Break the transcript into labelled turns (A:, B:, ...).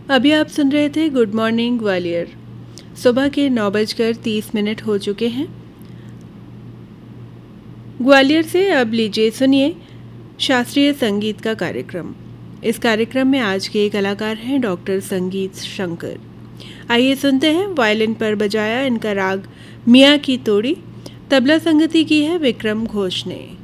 A: अभी आप सुन रहे थे गुड मॉर्निंग ग्वालियर। सुबह के 9:30 हो चुके हैं। ग्वालियर से अब लीजिए सुनिए शास्त्रीय संगीत का कार्यक्रम। इस कार्यक्रम में आज के कलाकार हैं डॉक्टर संगीत शंकर। आइए सुनते हैं। वायलिन पर बजाया इनका राग मियाँ की तोड़ी, तबला संगति की है विक्रम घोष ने।